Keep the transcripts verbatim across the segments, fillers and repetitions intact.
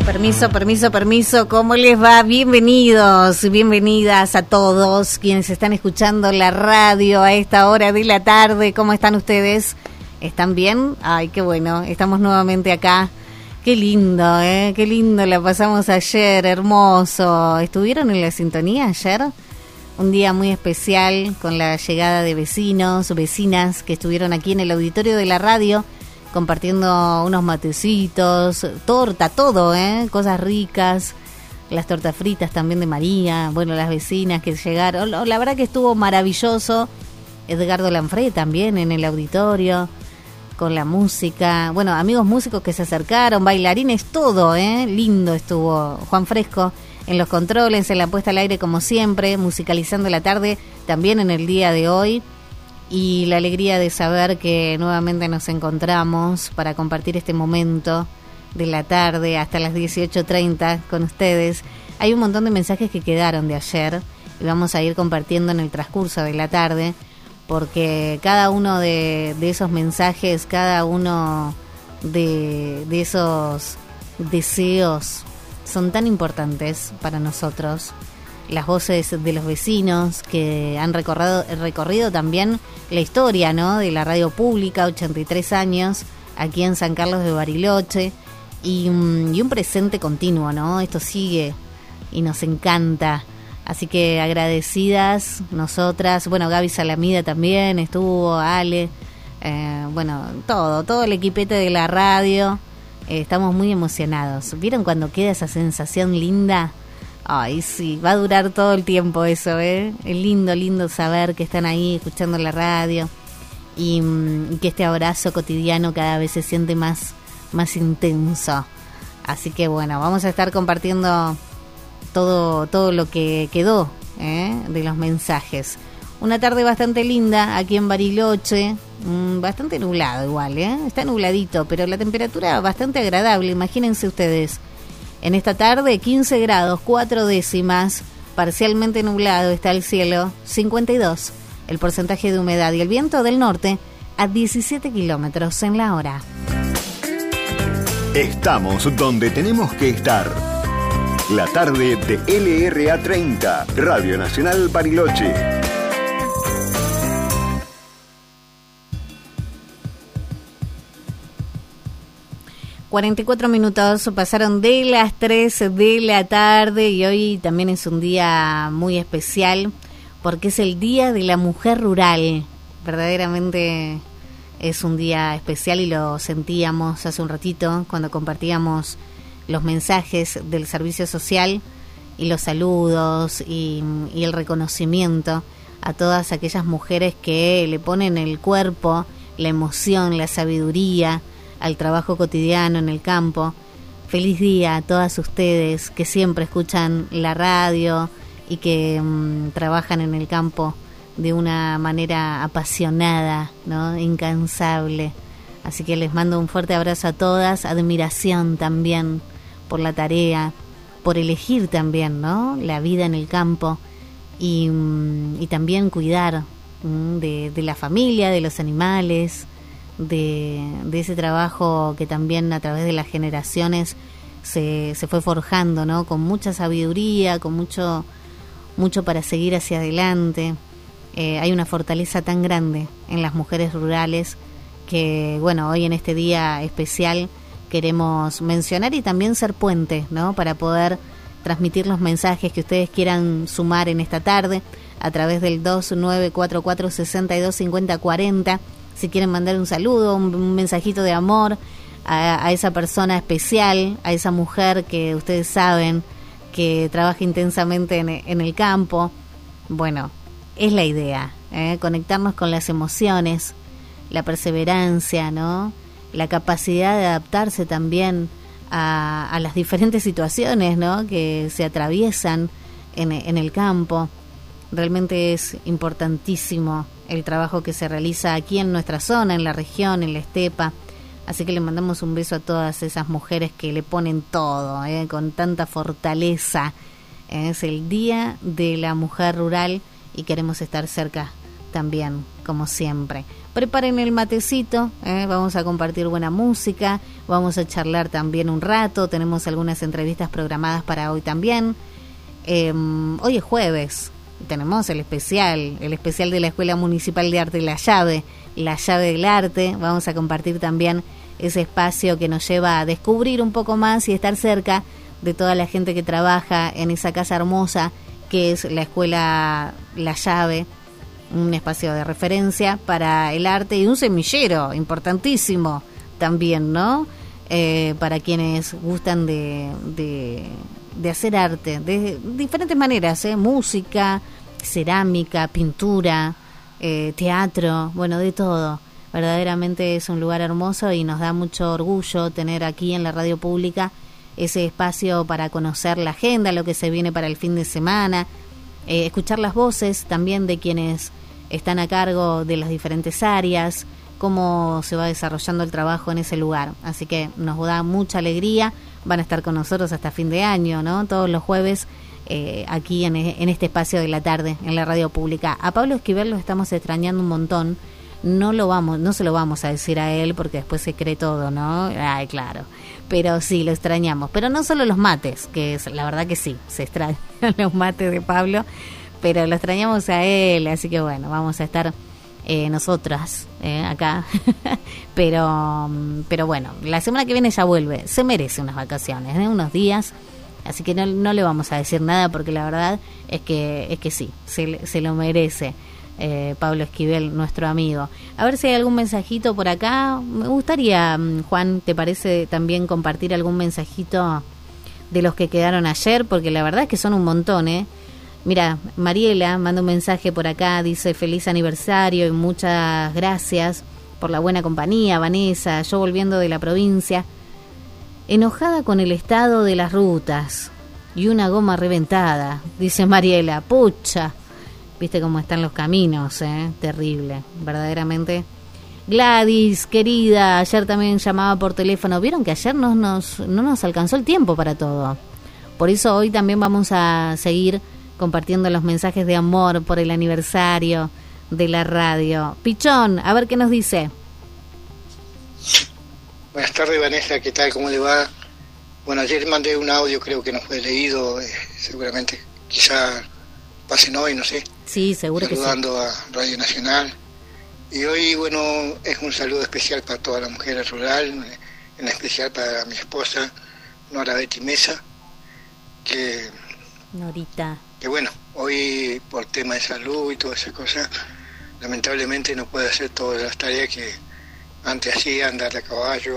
Permiso, permiso, permiso, ¿cómo les va? Bienvenidos, bienvenidas a todos quienes están escuchando la radio a esta hora de la tarde. ¿Cómo están ustedes? ¿Están bien? Ay, qué bueno, estamos nuevamente acá. Qué lindo, ¿eh? Qué lindo la pasamos ayer, hermoso. ¿Estuvieron en la sintonía ayer? Un día muy especial con la llegada de vecinos, vecinas que estuvieron aquí en el auditorio de la radio compartiendo unos matecitos, torta, todo, ¿eh? Cosas ricas, las tortas fritas también de María, bueno, las vecinas que llegaron, la verdad que estuvo maravilloso. Edgardo Lanfré también en el auditorio, con la música, bueno, amigos músicos que se acercaron, bailarines, todo, ¿eh? Lindo estuvo. Juan Fresco en los controles, en la puesta al aire como siempre, musicalizando la tarde también en el día de hoy. Y la alegría de saber que nuevamente nos encontramos para compartir este momento de la tarde hasta las dieciocho treinta con ustedes. Hay un montón de mensajes que quedaron de ayer y vamos a ir compartiendo en el transcurso de la tarde, porque cada uno de, de esos mensajes, cada uno de, de esos deseos son tan importantes para nosotros. Las voces de los vecinos que han recorrido, recorrido también la historia, ¿no?, de la radio pública, ochenta y tres años, aquí en San Carlos de Bariloche, y, y un presente continuo, ¿no? Esto sigue y nos encanta. Así que agradecidas nosotras, bueno, Gaby Salamida también estuvo, Ale, eh, bueno, todo, todo el equipete de la radio, eh, estamos muy emocionados. ¿Vieron cuando queda esa sensación linda? Ay, sí, va a durar todo el tiempo eso, ¿eh? Es lindo, lindo saber que están ahí escuchando la radio y, y que este abrazo cotidiano cada vez se siente más, más intenso. Así que bueno, vamos a estar compartiendo todo, todo lo que quedó, ¿eh?, de los mensajes. Una tarde bastante linda aquí en Bariloche, mmm, bastante nublado igual, ¿eh? Está nubladito, pero la temperatura bastante agradable, imagínense ustedes. En esta tarde, quince grados, cuatro décimas, parcialmente nublado está el cielo, cincuenta y dos el porcentaje de humedad y el viento del norte a diecisiete kilómetros en la hora. Estamos donde tenemos que estar. La tarde de L R A treinta, Radio Nacional Bariloche. cuarenta y cuatro minutos pasaron de las tres de la tarde y hoy también es un día muy especial porque es el Día de la Mujer Rural. Verdaderamente es un día especial y lo sentíamos hace un ratito cuando compartíamos los mensajes del servicio social y los saludos y, y el reconocimiento a todas aquellas mujeres que le ponen el cuerpo, la emoción, la sabiduría al trabajo cotidiano en el campo. Feliz día a todas ustedes que siempre escuchan la radio y que mmm, trabajan en el campo de una manera apasionada, ¿no?, incansable. Así que les mando un fuerte abrazo a todas, admiración también por la tarea, por elegir también, ¿no?, la vida en el campo y, mmm, y también cuidar mmm, de, de la familia, de los animales, De, de ese trabajo que también a través de las generaciones se, se fue forjando, ¿no?, con mucha sabiduría, con mucho, mucho para seguir hacia adelante. Eh, hay una fortaleza tan grande en las mujeres rurales que, bueno, hoy en este día especial queremos mencionar y también ser puente, ¿no?, para poder transmitir los mensajes que ustedes quieran sumar en esta tarde a través del dos nueve cuatro cuatro, seis dos cinco cero cuatro cero. Si quieren mandar un saludo, un, un mensajito de amor a, a esa persona especial, a esa mujer que ustedes saben que trabaja intensamente en, en el campo. Bueno, es la idea, ¿eh? Conectarnos con las emociones, la perseverancia, ¿no?, la capacidad de adaptarse también a, a las diferentes situaciones, ¿no?, que se atraviesan en, en el campo. Realmente es importantísimo el trabajo que se realiza aquí en nuestra zona, en la región, en la estepa. Así que le mandamos un beso a todas esas mujeres que le ponen todo, ¿eh?, con tanta fortaleza. Es el Día de la Mujer Rural y queremos estar cerca también como siempre. Preparen el matecito, ¿eh? Vamos a compartir buena música, vamos a charlar también un rato, tenemos algunas entrevistas programadas para hoy también. Eh, hoy es jueves, tenemos el especial, el especial de la Escuela Municipal de Arte La Llave, La Llave del Arte. Vamos a compartir también ese espacio que nos lleva a descubrir un poco más y estar cerca de toda la gente que trabaja en esa casa hermosa que es la Escuela La Llave, un espacio de referencia para el arte y un semillero importantísimo también, ¿no? Eh, para quienes gustan de, de, de hacer arte de diferentes maneras, ¿eh? Música, cerámica, pintura, eh, teatro, bueno, de todo. Verdaderamente es un lugar hermoso y nos da mucho orgullo tener aquí en la radio pública ese espacio para conocer la agenda, lo que se viene para el fin de semana, eh, escuchar las voces también de quienes están a cargo de las diferentes áreas, cómo se va desarrollando el trabajo en ese lugar. Así que nos da mucha alegría, van a estar con nosotros hasta fin de año, ¿no? Todos los jueves eh, aquí en, en este espacio de la tarde, en la radio pública. A Pablo Esquivel lo estamos extrañando un montón, no lo vamos, no se lo vamos a decir a él porque después se cree todo, ¿no? Ay, claro. Pero sí, lo extrañamos. Pero no solo los mates, que es, la verdad que sí, se extrañan los mates de Pablo, pero lo extrañamos a él, así que bueno, vamos a estar eh, nosotras eh, acá. pero pero bueno, la semana que viene ya vuelve, se merece unas vacaciones, ¿eh? Unos días, así que no, no le vamos a decir nada porque la verdad es que es que sí, se, se lo merece. Eh, Pablo Esquivel, nuestro amigo. A ver si hay algún mensajito por acá. Me gustaría, Juan, ¿te parece también compartir algún mensajito de los que quedaron ayer? Porque la verdad es que son un montón, ¿eh? Mira, Mariela manda un mensaje por acá, dice feliz aniversario y muchas gracias por la buena compañía, Vanessa. Yo volviendo de la provincia, enojada con el estado de las rutas y una goma reventada, dice Mariela. Pucha, viste cómo están los caminos, ¿eh? Terrible, verdaderamente. Gladys, querida, ayer también llamaba por teléfono. Vieron que ayer no nos, no nos alcanzó el tiempo para todo. Por eso hoy también vamos a seguir compartiendo los mensajes de amor por el aniversario de la radio. Pichón, a ver qué nos dice. Buenas tardes, Vanessa, ¿qué tal? ¿Cómo le va? Bueno, ayer mandé un audio, creo que no fue leído, eh, seguramente, quizá pasen hoy, no sé. Sí, seguro que sí. Saludando a Radio Nacional. Y hoy, bueno, es un saludo especial para todas las mujeres rurales, en especial para mi esposa, Nora Betty Mesa, que... Norita. Que bueno, hoy por tema de salud y todas esas cosas, lamentablemente no puede hacer todas las tareas que antes hacía, andar a caballo.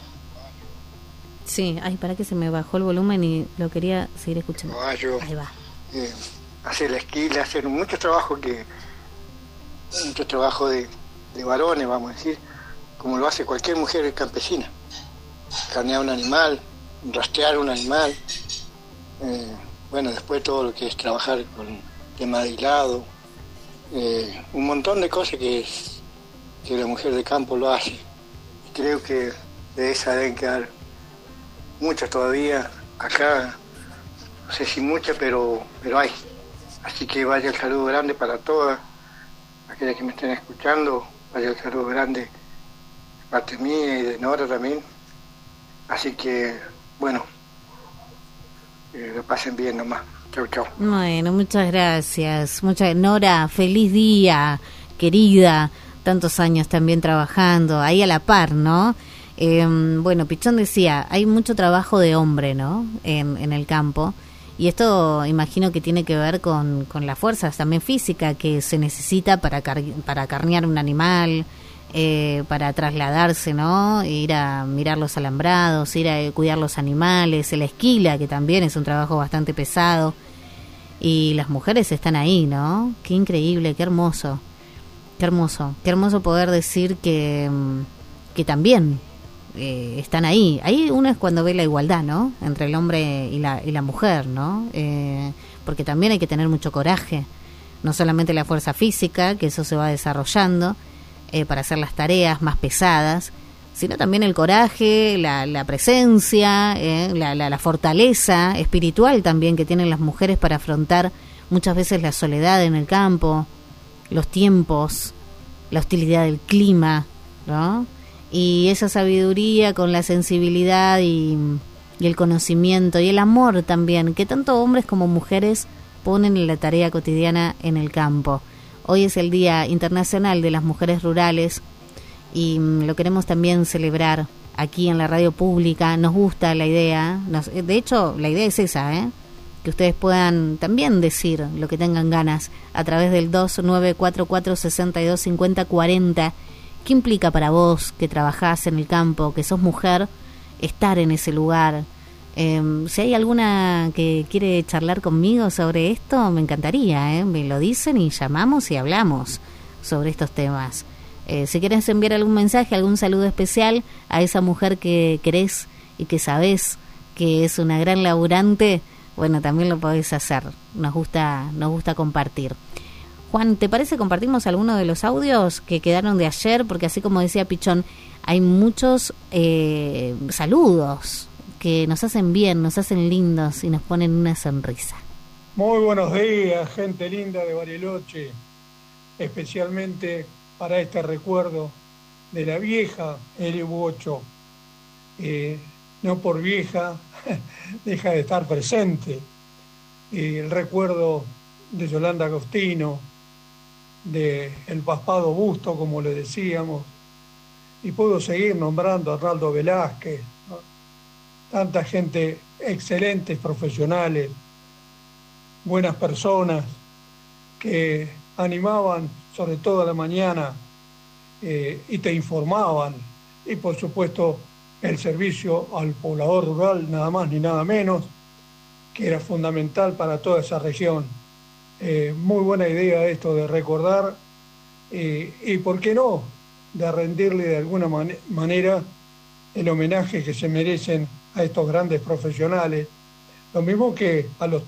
Sí, ay, para que se me bajó el volumen y lo quería seguir escuchando. Caballo. Ahí va. Eh, hacer la esquila, hacer mucho trabajo que mucho trabajo de, de varones, vamos a decir, como lo hace cualquier mujer campesina. Carnear un animal, rastrear un animal, eh, bueno, después todo lo que es trabajar con tema de hilado, eh, un montón de cosas que, es, que la mujer de campo lo hace. Y creo que de esa deben quedar muchas todavía, acá, no sé si muchas, pero, pero hay. Así que vaya el saludo grande para todas aquellas que me estén escuchando, vaya el saludo grande de parte mía y de Nora también. Así que, bueno, eh, lo pasen bien nomás. Chau, chau. Bueno, muchas gracias. Muchas Nora, feliz día, querida. Tantos años también trabajando, ahí a la par, ¿no? Eh, bueno, Pichón decía, hay mucho trabajo de hombre, ¿no? En, en el campo. Y esto imagino que tiene que ver con, con las fuerzas también físicas que se necesita para, car para carnear un animal, eh, para trasladarse, ¿no? Ir a mirar los alambrados, ir a cuidar los animales, la esquila, que también es un trabajo bastante pesado. Y las mujeres están ahí, ¿no? Qué increíble, qué hermoso, qué hermoso, qué hermoso poder decir que, que también... Eh, están ahí. Ahí uno es cuando ve la igualdad, ¿no? Entre el hombre y la, y la mujer, ¿no? Eh, porque también hay que tener mucho coraje, no solamente la fuerza física, que eso se va desarrollando eh, para hacer las tareas más pesadas, sino también el coraje, la, la presencia, eh, la, la, la fortaleza espiritual también que tienen las mujeres para afrontar muchas veces la soledad en el campo, los tiempos la hostilidad del clima, ¿no? Y esa sabiduría con la sensibilidad y, y el conocimiento y el amor también, que tanto hombres como mujeres ponen en la tarea cotidiana en el campo. Hoy es el Día Internacional de las Mujeres Rurales y lo queremos también celebrar aquí en la radio pública. Nos gusta la idea, nos, de hecho la idea es esa, ¿eh? Que ustedes puedan también decir lo que tengan ganas a través del dos nueve cuatro cuatro, seis dos cinco cero cuatro cero. ¿Qué implica para vos que trabajás en el campo, que sos mujer, estar en ese lugar? Eh, si hay alguna que quiere charlar conmigo sobre esto, me encantaría, ¿eh? Me lo dicen y llamamos y hablamos sobre estos temas. Eh, si querés enviar algún mensaje, algún saludo especial a esa mujer que querés y que sabés que es una gran laburante, bueno, también lo podés hacer. Nos gusta, nos gusta compartir. Juan, ¿te parece compartimos alguno de los audios que quedaron de ayer? Porque así como decía Pichón, hay muchos eh, saludos que nos hacen bien, nos hacen lindos y nos ponen una sonrisa. Muy buenos días, gente linda de Bariloche, especialmente para este recuerdo de la vieja L U ocho. Eh, no por vieja, deja de estar presente. Eh, el recuerdo de Yolanda Agostino, de el Paspado Busto, como le decíamos, y puedo seguir nombrando a Arnaldo Velázquez, ¿no? Tanta gente, excelentes profesionales, buenas personas, que animaban sobre todo a la mañana eh, y te informaban, y por supuesto el servicio al poblador rural, nada más ni nada menos, que era fundamental para toda esa región. Eh, muy buena idea esto de recordar eh, y, ¿por qué no?, de rendirle de alguna man- manera el homenaje que se merecen a estos grandes profesionales, lo mismo que a los